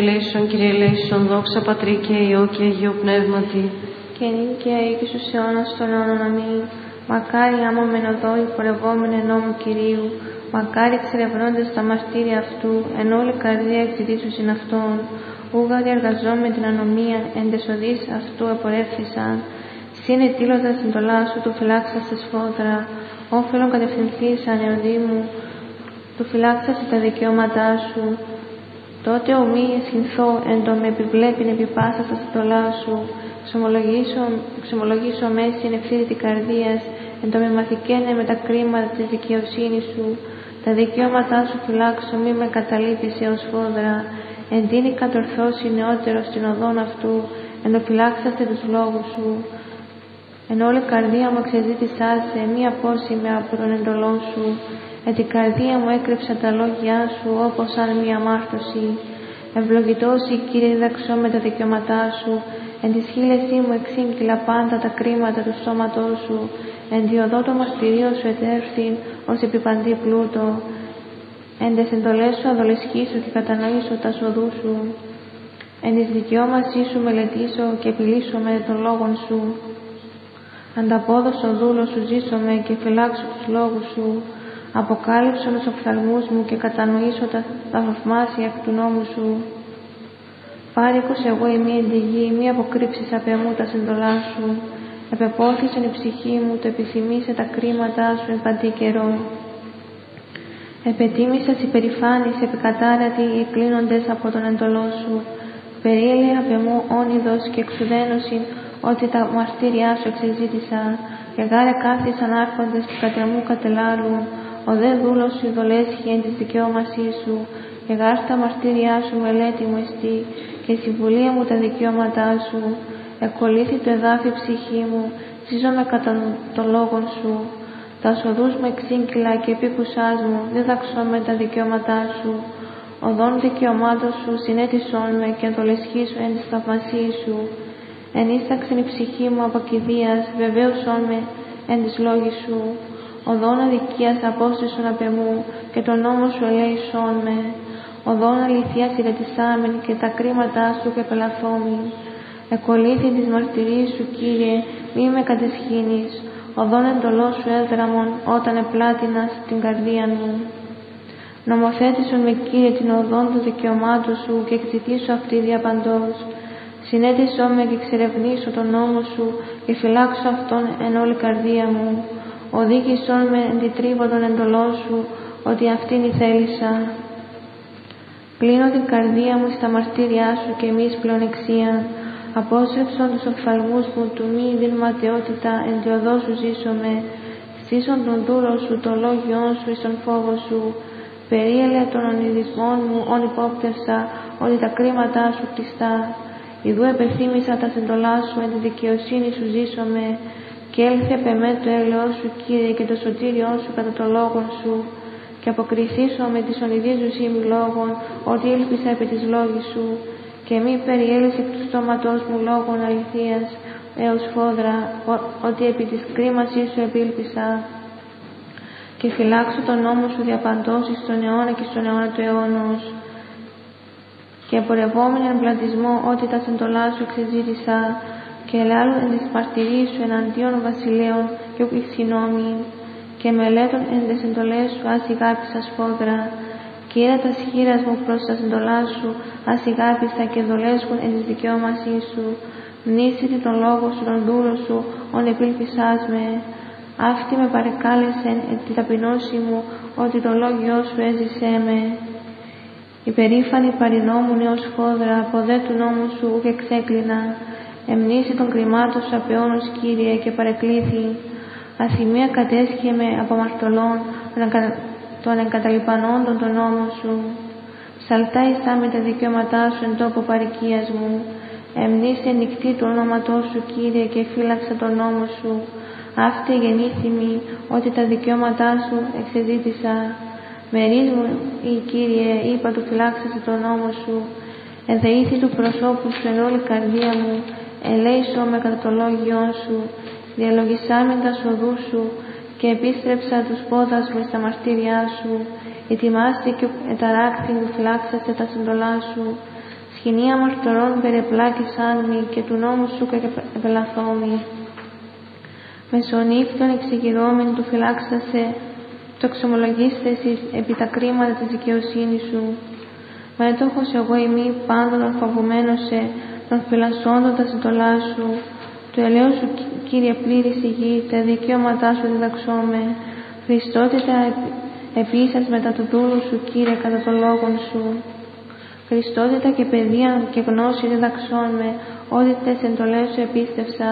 Ελέησον, Κύριε ελέησον, δόξα Πατρί και Υιό και Αγίου Πνεύματι. Και νυν και αεί και στους αιώνας των αιώνων. Αμήν. Μακάρι άμα μεν οδό υπορευόμενοι νόμου Κυρίου, μακάρι εξερευνώντες τα μαρτύρια αυτού, εν όλη καρδία εξητήσουσιν αυτόν, ούγαροι εργαζόμενοι την ανομία, εν τες οδείς αυτού απορρέφθησαν. Συν ετήλοντας την τολά σου, του φυλάξας τη σφόδρα, όφελον κατευθυνθήσαν εωδή μου, του φυλάξας τα δικαιώματά σου. Τότε ομοί εσχυνθώ εν το με επιβλέπειν επί πάσα στα στολά σου, εξομολογήσω μέση εν ευθύρητη καρδίας, εν το με μαθηκένε με τα κρίματα της δικαιοσύνης σου. Τα δικαιώματά σου φυλάξω, μη με καταλείπεις έως φόδρα, εν τίνη κατορθώσει νεότερο στην οδόν αυτού, εν το φυλάξαστε τους λόγους σου. Εν όλη καρδία μου εξεζήτησά σε, μη απόσημε από τον εντολόν σου. Εν την καρδία μου έκρυψα τα λόγια σου, όπως σαν μία αμάρτωση. Ευλογητός η Κύριε, διδαξώ με τα δικαιώματά σου. Εν της χείλεσή μου εξήγηλα πάντα τα κρίματα του στόματός σου. Εν τη οδό το μαρτυρίο σου ετέρθην, ως επί παντή πλούτο. Εν τες εντολές σου αδολεσχήσω και κατανοήσω τα σοδού σου. Εν της δικαιώμασή σου μελετήσω και επιλύσω με των λόγων σου. Ανταπόδωσο δούλο σου ζήσομαι και φυλάξω τους λόγους σου. Αποκάλυψω τους οφθαλμούς μου και κατανοήσω τα θαυμάσια εκ του νόμου σου. Πάρικος εγώ η μη εντυγή, μη αποκρύψεις απ' εμού τα συντολά σου. Επεπόθησεν η ψυχή μου, το επιθυμήσε τα κρίματά σου εν παντή καιρό. Επετίμησας υπερηφάνης, επικατάρατη οι κλείνοντες από τον εντολό σου. Περίελε απ' εμού όνειδος και εξουδένωσιν, ότι τα μαρτύριά σου εξεζήτησα. Και γάρε κάθισαν άρχοντες και κατ' εμού κατελάλουν. Ο δε δούλος σου ειδολέσχει εν της δικαιώμασής σου. Και γάρ τα μαρτύριά σου μελέτη μου εστί, και η συμβουλία μου τα δικαιώματά σου. Εκολύθη το εδάφι ψυχή μου, ζίζομαι κατά των λόγων σου. Τα σοδούς μου εξήγηλα και επίκουσάς μου, δίδαξώ με τα δικαιώματά σου. Οδόν δικαιωμάτων σου συνέτησόν με και αντολεσχήσω εν της θαυμασίας σου. Ενίσταξεν η ψυχή μου από κηδείας, βεβαίωσόν με εν της λόγης σου. Οδόν αδικίας απόστησον απ' εμού και τον νόμο σου ελέησόν με. Οδόν αληθείας ηρετισάμεν και τα κρίματά σου και πελαθόμην. Εκολύθη της μαρτυρίας σου, Κύριε, μη με κατεσχύνεις. Οδόν εντολός σου έδραμον όταν επλάτινας την καρδία μου. Νομοθέτησον με, Κύριε, την οδόν των δικαιωμάτων σου και εξητήσω αυτή διαπαντός. Συνέτησό με και εξερευνήσω τον νόμο σου και φυλάξω αυτόν εν όλη καρδία μου. Οδήγησόν με εν τη τρύπα των εντολών σου, ότι αυτήν η θέλησα. Κλείνω την καρδία μου στα μαρτύριά σου και εμείς πλεονεξία. Απόστρεψον τους οφθαλμούς μου του μη διν ματαιότητα, εν τη οδό σου ζήσομαι. Στήσον τον δούλο σου, το λόγιόν σου εις τον φόβο σου. Περίελε των ονειδισμών μου, όν υπόπτευσα, ότι τα κρίματά σου κλειστά. Ιδού επεθύμησα τα συντολά σου, εν τη δικαιοσύνη σου ζήσομαι. Και έλθε επ' εμέ το έλεος σου, Κύριε, και το σωτήριόν σου κατά το λόγον σου. Και αποκριθήσω με της ονειδίζους ήμι λόγων, ότι ήλπισα επί της λόγης σου. Και μη περιέλυσε εκ του στόματός μου λόγων αληθείας, έως φόδρα, ότι επί της κρίμασής σου επήλπισα. Και φυλάξω τον νόμο σου διαπαντός εις τον αιώνα και στον αιώνα του αιώνος. Και απορρευόμενοι εν πλατισμό, ότι τα συντολά σου εξεζήτησα. Και ελάλουν εν της μαρτυρίας σου εναντίον βασιλέων και ουκ συγγνώμη. Και μελέτων εν τες εντολές σου ασυγάπησα σφόδρα. Και είδα τα σχήρας μου προς τα συντολά σου ασυγάπησα και δολέσχουν εν της δικαιώμασής σου. Μνήσιτη τον λόγο σου, τον δούλο σου, ον επήλπισάς με. Αυτή με παρεκάλεσεν εν τη ταπεινώση μου, ότι το λόγιό σου έζησέ με. Υπερήφανη παρινόμουν έως φόδρα, από δε του νόμου σου ουκ εξέκλεινα. Εμνήσει των κρυμάτων σου απεώνος, Κύριε, και παρεκλήθη. Αθυμία κατέσχε με από μαρτωλών των εγκαταλειπανόντων των νόμων σου. Ψαλτά ειστά με τα δικαιώματά σου εν τόπο παροικίας μου. Εμνήσει νυχτή του ονόματός σου, Κύριε, και φύλαξα τον νόμο σου. Αυτή γεννήθημη, ότι τα δικαιώματά σου εξεζήτησα. Μερίς μου, Κύριε, είπα του φυλάξασε τον νόμο σου. Εδεήθη του προσώπου σου εν όλη καρδία μου, ελέησό με κατά το λόγιόν σου. Διαλογισάμεν τα σοδού σου και επίστρεψα τους πόδας μου στα μαρτύριά σου. Ετοιμάστηκε εταράκτη μου, φυλάξαστε τα συντολά σου. Σκηνή αμαρτωρών περιεπλάκησαν μη και του νόμου σου επελαθόμη. Μεσονύχτων εξεγειρώμην του φυλάξασε, το εξομολογήστε εσείς επί τα κρίματα της δικαιοσύνης σου. Μέτοχος εγώ ημί πάντων φοβουμένος σε, των φυλασσόντων τα συντολά σου. Του ελαίου σου, Κύριε, πλήρης η γη, τα δικαιώματά σου διδαξώμε. Χριστότητα επίσης μετά του δούλου σου, Κύριε, κατά των λόγων σου. Χριστότητα και παιδεία και γνώση διδαξώμε, ό,τι τες εντολές σου επίστευσα.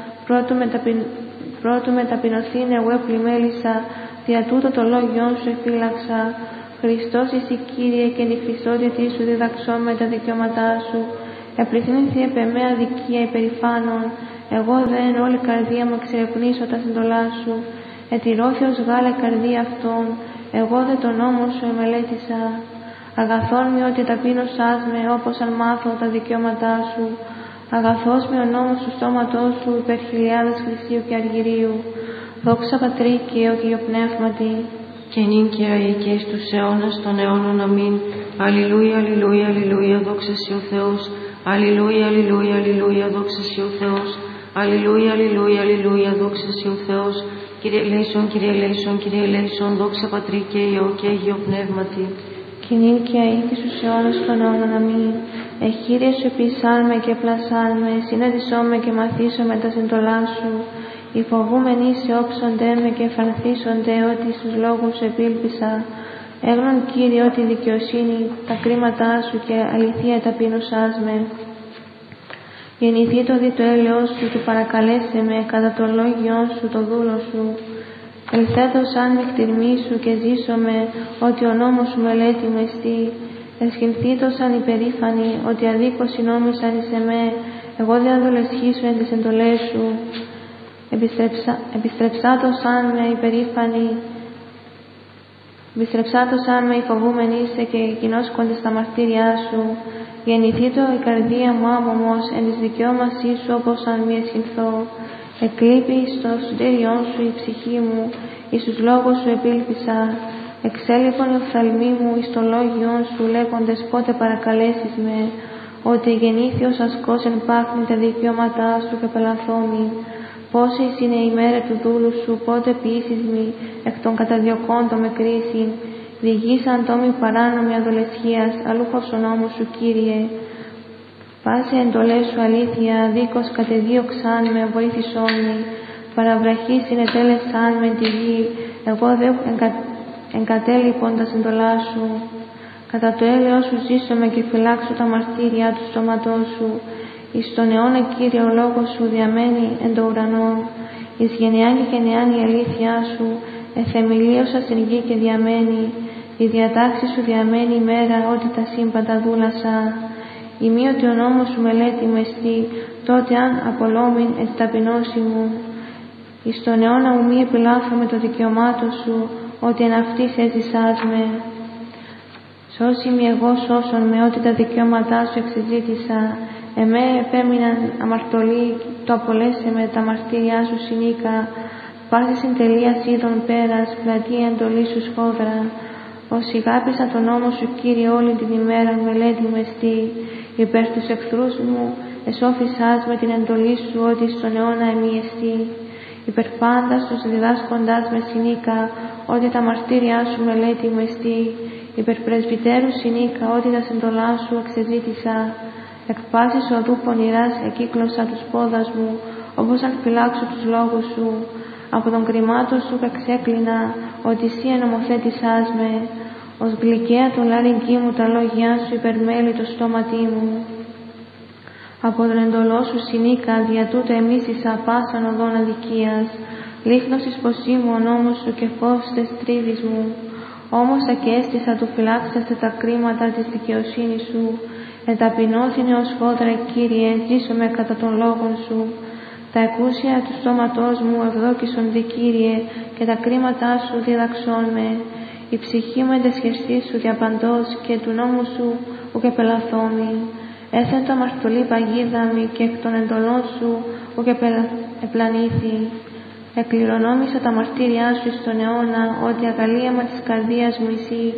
Πρώτου με ταπεινωθήν εγώ επλημέλησα, δια τούτο το λόγιόν σου εφύλαξα. Χριστός εσύ, Κύριε, και η Χριστότητη σου διδαξώμε τα δικαιώματά σου. Επληθύνθη επ' εμέ αδικία υπερηφάνων, εγώ δε εν όλη καρδία μου εξερευνήσω τα συντολά σου. Ετηρώθη ως γάλα καρδία αυτών, εγώ δε τον νόμο σου εμελέτησα. Αγαθόν μη ότι ταπείνωσάς με, όπως αν μάθω τα δικαιώματά σου. Αγαθός μη ο νόμος του στόματός σου υπέρ χιλιάδες χρυσίου και αργυρίου. Δόξα Πατρί και Υιό και Υιό Πνεύματι. Και νυν και αεί και εις τους αιώνας των αιώνων. Αμήν. Αλληλούια, αλληλούια, αλληλούια, δόξα σοι ο Θεός. Αλληλούια, αλληλούια, αλληλούια, δόξα σοι ο Θεός. Αλληλούια, αλληλούια, αλληλούια, δόξα σοι ο Θεός. Κύριε ελέησον, Κύριε ελέησον, Κύριε ελέησον, δόξα Πατρί και Υιό και Υιό Πνεύματι. Και νυν και αεί και στους αιώνας των αιώνων. Αμήν. Κύριε σου επισάλμε και πλασάλμε, συναντησώμε και μαθήσωμε τα συντολά σου. Οι φοβούμενοι σε όψονται με και εφαρθήσονται ότι στους λόγους σου επίλπισα. Έγνον, Κύριε, ότι δικαιοσύνη τα κρίματά σου και αληθεία ταπείνωσάς με. Γεννηθεί το δι το έλεος σου και παρακαλέσε με κατά το λόγιόν σου το δούλο σου. Ελθέτω σαν με κτηρμή σου και ζήσομαι ότι ο νόμος σου μελέτη με εστί. Εσχυνθήτω σαν υπερήφανοι ότι αδίκως συνόμισαν εις εμέ, εγώ δε αδολεσχήσω εν τις εντολές σου. Επιστρεψάτω σαν με υπερήφανοι, επιστρεψάτω σαν με φοβούμενοι είσαι και κοινώσκονται στα μαρτύρια σου. Γεννηθήτω η καρδία μου άμωμος εν της δικαιώμασή σου όπως αν μη εσχυνθώ. Εκλείπει στο σωτήριόν σου η ψυχή μου, εις τους λόγους σου επήλπισα. Εξέλιπον η οφθαλμή μου εις το λόγιόν σου, λέγοντες πότε παρακαλέσεις με, ότι γεννήθη ως ασκός εν πάχνη τα δικαιώματά σου και πελαθόμη. Πόσης είναι η μέρα του δούλου σου, πότε ποιήσεις μη, εκ των καταδιωκόντων με κρίσιν. Διηγήσαν τόμοι παράνομη αδολεσχίας, αλλούχος ο νόμος σου, Κύριε. Πάση εντολές σου αλήθεια, δίκως κατεδίωξαν με, βοήθησόν με. Παραβραχή συνετέλεσαν με τη γη, εγώ δε εγκατέλειπον τα συντολά σου. Κατά το έλεος σου ζήσομαι και φυλάξω τα μαρτύρια του στόματός σου. Εις τον αιώνα, Κύριε, ο λόγος σου διαμένει εν το ουρανό. Εις γενεάν και γενεάν η αλήθειά σου, εθεμιλίωσα στην γη και διαμένει. Η διατάξη σου διαμένει ημέρα, ότι τα σύμπαντα δούλασα. Ημί ότι ο νόμος σου μελέτη με εστί, τότε αν απολόμην εν ταπεινώση μου. Εις τον αιώνα μου μη επιλάθω με το δικαιωμάτο σου, ότι εν αυτής έζησάς με. Σώσι μη εγώ σώσον με, ότι τα δικαιώματά σου εξεζήτησα. Εμέ επέμειναν αμαρτωλοί, το απολέσαι με τα μαρτύριά σου συνήκα. Πάση συντελείας είδων πέρας, πλατεία εντολή σου σφόδρα. Όσοι αγάπησα τον νόμο σου, Κύριε, όλη την ημέρα μελέτη μου εστί. Υπέρ τους εχθρούς μου εσώφισάς με την εντολή σου, ότι στον αιώνα εμεί εστί. Υπέρ πάντας τους διδάσκοντάς με συνήκα, ότι τα μαρτύριά σου μελέτη μου εστί. Υπέρ πρεσβυτέρου συνήκα, ότι τα συντολά σου εξεζήτησα. Εκ πάσης οδού πονηράς εκύκλωσα τους πόδας μου, όπως αν φυλάξω τους λόγους σου. Από τον κρυμάτο σου εξέκλεινα, ότι εσύ ενομοθέτησάς με. Ως γλυκαία του λαρυγγί μου τα λόγια σου υπερμέλει το στόματί μου. Από τον εντολό σου συνήκα, δια τούτο εμίσησα πάσαν οδόν αδικίας. Λίχνος εις ποσί μου ο νόμος σου και φως τες τρίβεις μου. Όμως τα και αίσθησα του φυλάξαστε τα κρίματα της δικαιοσύνης σου. Εταπεινώθηνε ως φόδρα, Κύριε, ζήσομαι κατά των λόγων σου. Τα εκούσια του στόματός μου ευδόκησον δε, Κύριε, και τα κρίματά σου δίδαξόν με. Η ψυχή μου εντεσχεστή σου διαπαντός και του νόμου σου ουκ επελαθόμη. Έθεν το αμαρτωλή παγίδα μη και εκ των εντολών σου ουκ επλανήθη. Εκληρονόμησα τα μαρτύριά σου στον αιώνα, ότι αγαλίαμα της καρδίας μου εσύ.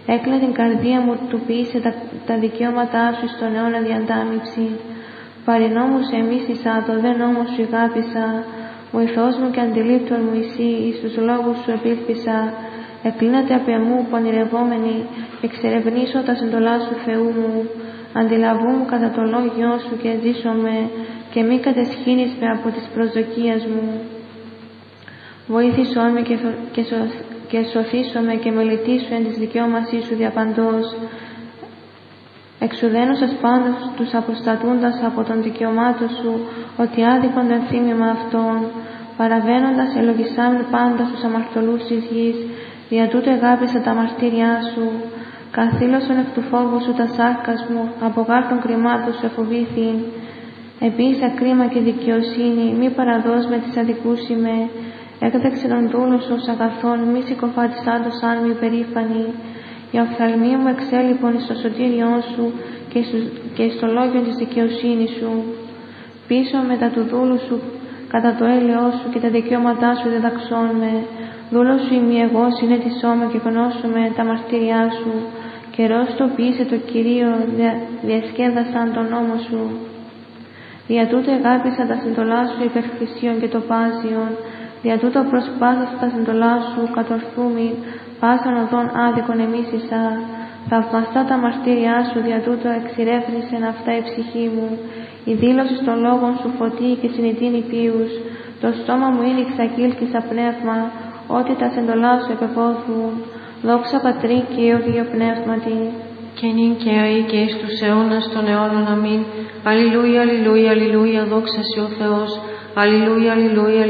Έκλα την καρδία μου, του ποιήσε τα δικαιώματά σου στον αιώνα διαντάμιψη. Παρινόμου σε εμίσησα, το δε νόμο σου ηγάπησα. Βοηθός μου και αντιλήπτων μου εσύ, εις τους λόγους σου επήλπισα. Εκλίνατε απ' εμού πονηρευόμενοι, εξερευνήσω τα συντολά σου Θεού μου. Αντιλαβού μου κατά το λόγιό σου και ζήσομαι, και μη κατεσχύνεις με από τις προσδοκίες μου. Βοήθησό με και σωθήσομαι και μελετήσου εν της δικαιώμασής σου διαπαντός. Εξουδένωσας πάντως τους αποστατούντας από των δικαιωμάτων σου, ότι άδικον δεν θύμημα αυτών. Παραβαίνοντας ελογισάμεν πάντα στους αμαρτωλούς της γης, δια τούτο εγάπησα τα μαρτύριά σου. Καθήλωσον εκ του φόβου σου τα σάρκας μου, από γάρ των κρυμάτων σου εφοβήθην. Επίσης κρίμα και δικαιοσύνη, μη παραδός με τις αδικούς είμαι. Έκδεξε τον δούλο σου ως αγαθόν, μη συκοφάτισάντος αν μη περήφανη. Η οφθαλμή μου εξέλιπον εις το σωτήριό σου και εις το λόγιο της δικαιοσύνης σου. Πίσω μετά του δούλου σου κατά το έλεος σου και τα δικαιώματά σου διδαξών με. Δούλος σου ημί εγώ συνέτησόμαι και γνώσουμε τα μαρτύριά σου. Καιρός το ποιήσε το Κυρίο, διασκέδασαν τον νόμο σου. Δια τούτο εγάπησα τα συντολά σου υπερχρησίων και το πάζιον. Δια τούτο προσπάθησα τα συντολά σου κατορθούμη, πάσαν οδόν άδικον εμίσησα. Θαυμαστά τα μαρτύριά σου, δια τούτο εξηρεύνησεν αυτά η ψυχή μου. Η δήλωση των λόγων σου φωτί και συνητήνει πίους. Το στόμα μου είναι εξακύλκησα πνεύμα, ότι τα συντολά σου επεπόθουν. Δόξα Πατρί και Υιό και Υιό Πνεύματι. Και νυν και αεί και εις τους αιώνας των αιώνων. Αμήν. Αλληλούια, αλληλούια, αλληλούια, δόξα σοι ο Θεός. Αλληλούια, αλληλούια.